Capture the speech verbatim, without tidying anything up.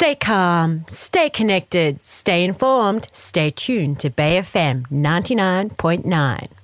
Stay calm, stay connected, stay informed, stay tuned to Bay F M ninety-nine point nine.